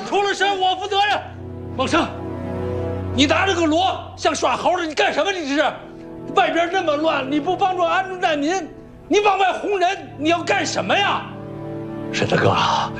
出了事我负责任。孟生，你拿着个锣像耍猴的，你干什么？你这是？外边那么乱，你不帮助安住难民，你往外轰人，你要干什么呀？ 沈大哥，